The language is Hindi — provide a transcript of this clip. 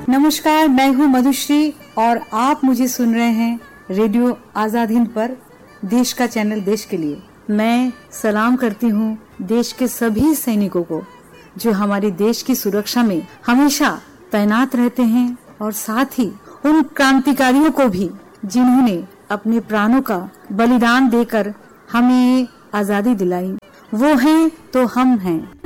नमस्कार, मैं हूँ मधुश्री और आप मुझे सुन रहे हैं रेडियो आजाद हिंद पर, देश का चैनल देश के लिए। मैं सलाम करती हूँ देश के सभी सैनिकों को जो हमारे देश की सुरक्षा में हमेशा तैनात रहते हैं, और साथ ही उन क्रांतिकारियों को भी जिन्होंने अपने प्राणों का बलिदान देकर हमें आजादी दिलाई। वो हैं तो हम हैं।